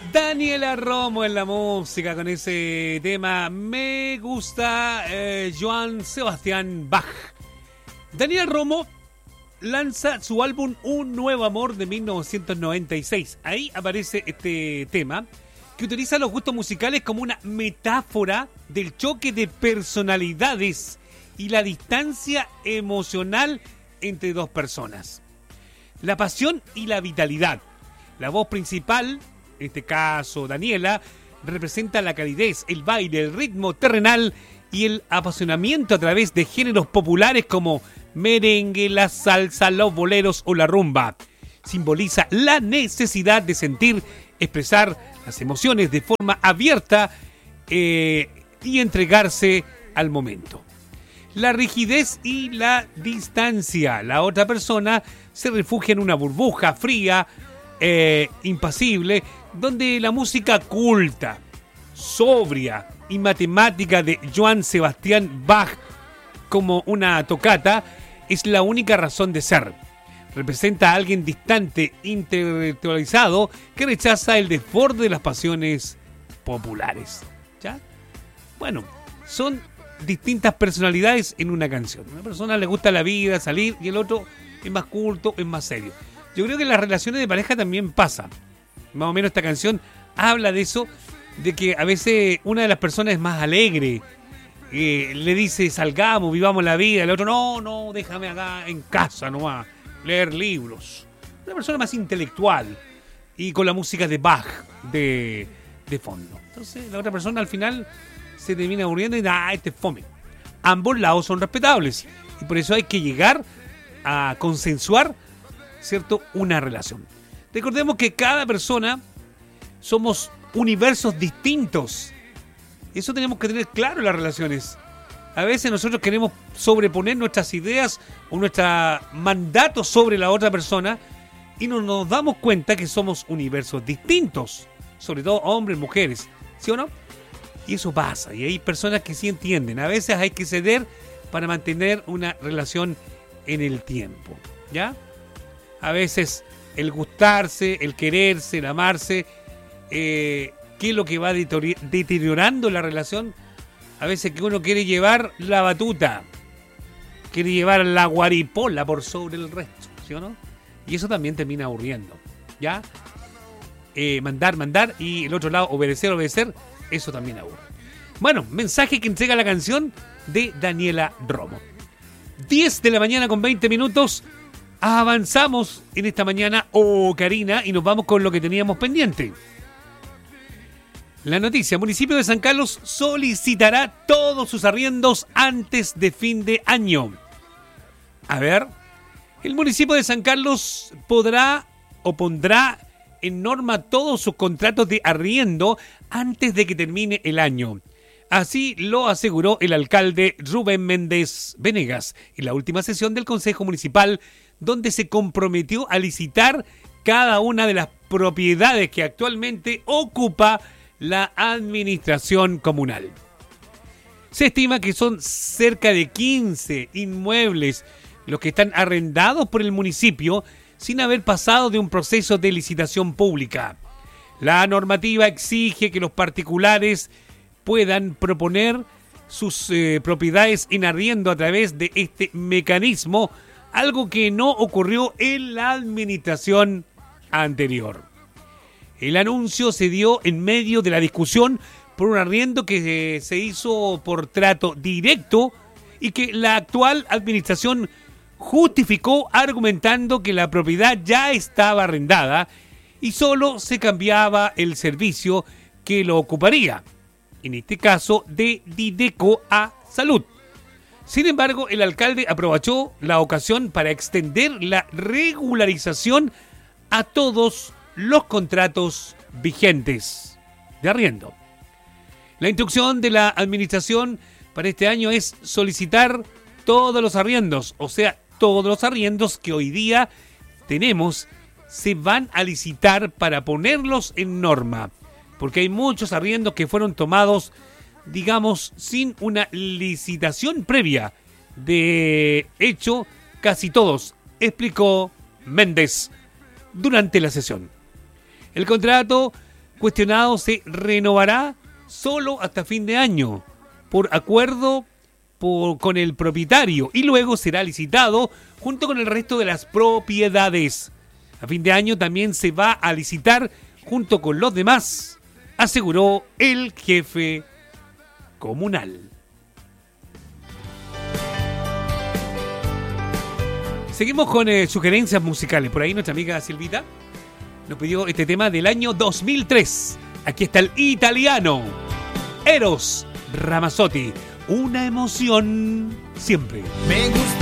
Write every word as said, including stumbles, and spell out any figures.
Daniela Romo en la música con ese tema Me gusta eh, Johann Sebastian Bach. Daniela Romo lanza su álbum Un Nuevo Amor de mil novecientos noventa y seis. Ahí aparece este tema que utiliza los gustos musicales como una metáfora del choque de personalidades y la distancia emocional entre dos personas. La pasión y la vitalidad. La voz principal, en este caso Daniela, representa la calidez, el baile, el ritmo terrenal y el apasionamiento a través de géneros populares como merengue, la salsa, los boleros o la rumba. Simboliza la necesidad de sentir, expresar las emociones de forma abierta eh, y entregarse al momento. La rigidez y la distancia. La otra persona se refugia en una burbuja fría, eh, impasible, donde la música culta, sobria y matemática de Johann Sebastian Bach, como una tocata, es la única razón de ser. Representa a alguien distante, intelectualizado, que rechaza el desborde de las pasiones populares. ¿Ya? Bueno, son distintas personalidades en una canción. Una persona le gusta la vida, salir, y el otro es más culto, es más serio. Yo creo que en las relaciones de pareja también pasa. Más o menos esta canción habla de eso, de que a veces una de las personas es más alegre, eh, le dice salgamos, vivamos la vida, el otro no, no, déjame acá en casa nomás, leer libros. Una persona más intelectual y con la música de Bach de, de fondo. Entonces la otra persona al final se termina aburriendo y da, ah, este es fome. Ambos lados son respetables y por eso hay que llegar a consensuar, ¿cierto?, una relación. Recordemos que cada persona somos universos distintos. Eso tenemos que tener claro en las relaciones. A veces nosotros queremos sobreponer nuestras ideas o nuestro mandato sobre la otra persona y no nos damos cuenta que somos universos distintos. Sobre todo hombres, mujeres. ¿Sí o no? Y eso pasa. Y hay personas que sí entienden. A veces hay que ceder para mantener una relación en el tiempo. ¿Ya? A veces el gustarse, el quererse, el amarse, eh, ¿qué es lo que va deteriorando la relación? A veces que uno quiere llevar la batuta, quiere llevar la guaripola por sobre el resto, ¿sí o no? Y eso también termina aburriendo, ¿ya? Eh, mandar, mandar y el otro lado obedecer, obedecer, eso también aburre. Bueno, mensaje que entrega la canción de Daniela Romo. diez de la mañana con veinte minutos. Avanzamos en esta mañana, oh Karina, y nos vamos con lo que teníamos pendiente. La noticia: municipio de San Carlos solicitará todos sus arriendos antes de fin de año. A ver, el municipio de San Carlos podrá o pondrá en norma todos sus contratos de arriendo antes de que termine el año. Así lo aseguró el alcalde Rubén Méndez Venegas en la última sesión del Consejo Municipal, donde se comprometió a licitar cada una de las propiedades que actualmente ocupa la administración comunal. Se estima que son cerca de quince inmuebles los que están arrendados por el municipio sin haber pasado de un proceso de licitación pública. La normativa exige que los particulares puedan proponer sus eh, propiedades en arriendo a través de este mecanismo, algo que no ocurrió en la administración anterior. El anuncio se dio en medio de la discusión por un arriendo que se hizo por trato directo y que la actual administración justificó argumentando que la propiedad ya estaba arrendada y solo se cambiaba el servicio que lo ocuparía, en este caso de Dideco a Salud. Sin embargo, el alcalde aprovechó la ocasión para extender la regularización a todos los contratos vigentes de arriendo. La instrucción de la administración para este año es solicitar todos los arriendos, o sea, todos los arriendos que hoy día tenemos se van a licitar para ponerlos en norma, porque hay muchos arriendos que fueron tomados, digamos, sin una licitación previa. De hecho, casi todos, explicó Méndez durante la sesión. El contrato cuestionado se renovará solo hasta fin de año, por acuerdo por, con el propietario, y luego será licitado junto con el resto de las propiedades. A fin de año también se va a licitar junto con los demás, aseguró el jefe comunal. Seguimos con eh, sugerencias musicales. Por ahí nuestra amiga Silvita nos pidió este tema del año dos mil tres. Aquí está el italiano Eros Ramazzotti. Una emoción siempre. Me gusta